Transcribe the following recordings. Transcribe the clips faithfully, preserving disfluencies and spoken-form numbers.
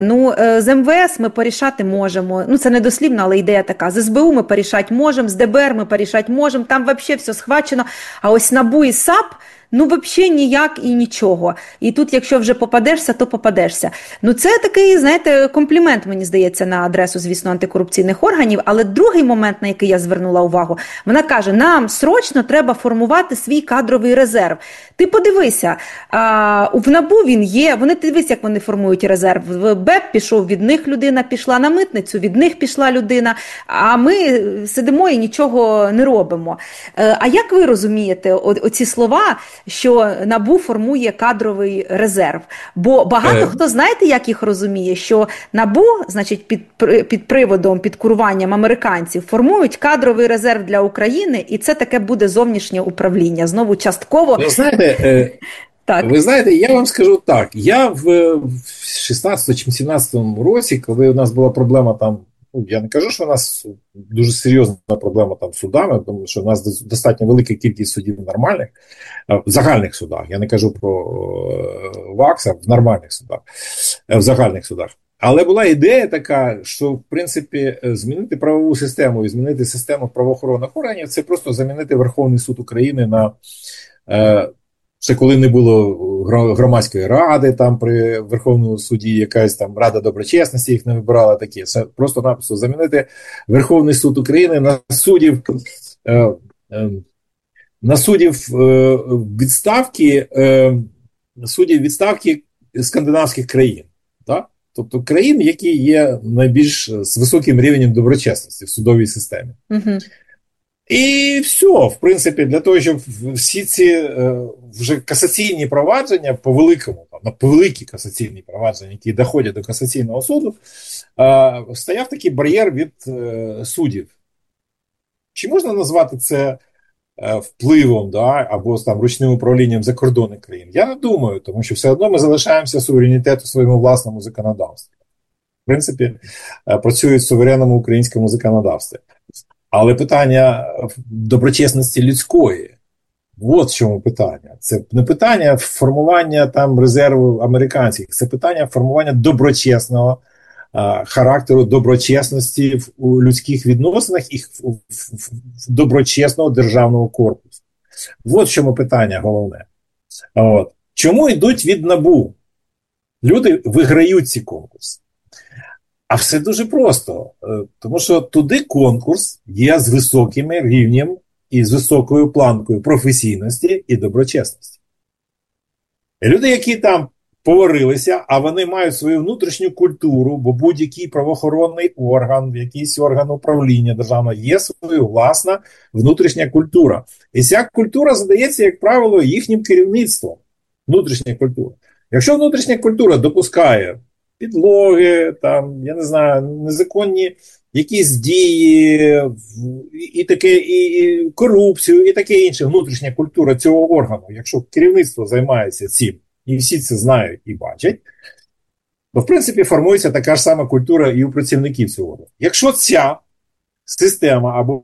Ну, з ем ве ес ми порішати можемо. Ну, це не дослівно, але ідея така. З ес бе у ми порішати можемо, з де бе ер ми порішати можемо, там взагалі все схвачено. А ось НАБУ і САП, ну, взагалі ніяк і нічого. І тут, якщо вже попадешся, то попадешся. Ну, це такий, знаєте, комплімент, мені здається, на адресу, звісно, антикорупційних органів. Але другий момент, на який я звернула увагу, вона каже, нам срочно треба формувати свій кадровий резерв. Ти подивися, а, в НАБУ він є, вони, дивись, як вони формують резерв. В БЕП пішов, від них людина пішла, на митницю від них пішла людина, а ми сидимо і нічого не робимо. А як ви розумієте оці слова, що НАБУ формує кадровий резерв? Бо багато е... хто, знаєте, як їх розуміє, що НАБУ, значить, під, під приводом, під куруванням американців, формують кадровий резерв для України, і це таке буде зовнішнє управління. Знову частково... Ви знаєте, е... Так. Ви знаєте, я вам скажу так, я в шістнадцятому чи сімнадцятому році, коли у нас була проблема там, ну, я не кажу, що у нас дуже серйозна проблема там з судами, тому що у нас достатньо велика кількість судів нормальних, в загальних судах, я не кажу про ВАКС, в нормальних судах, в загальних судах. Але була ідея така, що, в принципі, змінити правову систему і змінити систему правоохоронних органів, це просто замінити Верховний суд України на... Ще коли не було громадської ради там при Верховному суді, якась там Рада доброчесності їх не вибирала такі. Це просто-напросто замінити Верховний суд України на суддів е, е, на суддів е, відставки е, суддів відставки скандинавських країн. Так? Тобто країн, які є найбільш з високим рівнем доброчесності в судовій системі. Угу. І все, в принципі, для того, щоб всі ці е, вже касаційні провадження по великому, на великі касаційні провадження, які доходять до касаційного суду, е, стояв такий бар'єр від е, суддів. Чи можна назвати це е, впливом, да, або там ручним управлінням закордонних країн? Я не думаю, тому що все одно ми залишаємося суверенітету в своєму власному законодавстві. В принципі, е, працюють в суверенному українському законодавстві. Але питання доброчесності людської, от в чому питання. Це не питання формування там резерву американських, це питання формування доброчесного а, характеру, доброчесності в у людських відносинах і в, в, в, в доброчесного державного корпусу. От в чому питання головне. От. Чому йдуть від НАБУ? Люди виграють ці конкурси. А все дуже просто, тому що туди конкурс є з високим рівнем і з високою планкою професійності і доброчесності. І люди, які там поварилися, а вони мають свою внутрішню культуру, бо будь-який правоохоронний орган, якийсь орган управління державного, є своя власна внутрішня культура. І ця культура задається, як правило, їхнім керівництвом. Внутрішня культура. Якщо внутрішня культура допускає підлоги, там, я не знаю, незаконні якісь дії, і таке, і, і корупцію, і таке інше, внутрішня культура цього органу, якщо керівництво займається цим, і всі це знають і бачать, то, в принципі, формується така ж сама культура і у працівників цього органу. Якщо ця система або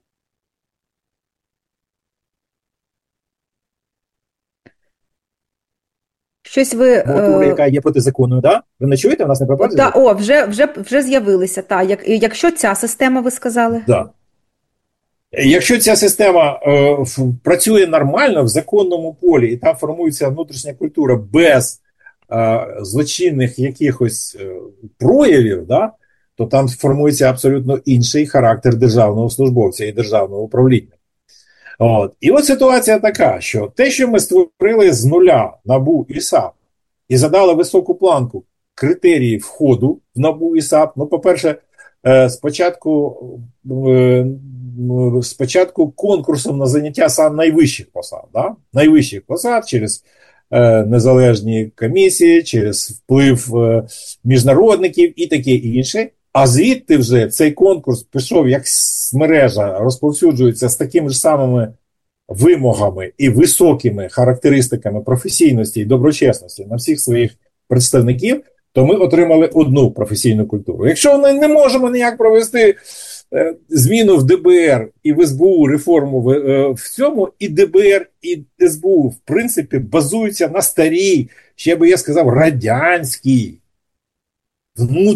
Щось ви... Культура, яка є протизаконною, да? Ви не чуєте? У нас не пропадає? Да, о, вже, вже, вже з'явилися, так. Як, якщо ця система, ви сказали? Да. Якщо ця система е, працює нормально в законному полі, і там формується внутрішня культура без е, злочинних якихось е, проявів, да, то там формується абсолютно інший характер державного службовця і державного управління. От. І от ситуація така, що те, що ми створили з нуля НАБУ і САП, і задали високу планку критерії входу в НАБУ і САП, ну, по-перше, е, спочатку, е, спочатку конкурсом на заняття сам найвищих посад, да? найвищих посад через е, незалежні комісії, через вплив е, міжнародників і таке інше. А звідти вже цей конкурс пішов як мережа, розповсюджується з такими ж самими вимогами і високими характеристиками професійності і доброчесності на всіх своїх представників, то ми отримали одну професійну культуру. Якщо ми не можемо ніяк провести е, зміну в де бе ер і в ес бе у, реформу в, е, в цьому, і де бе ер, і ес бе у, в принципі, базуються на старій, ще би я сказав, радянській внутрішньо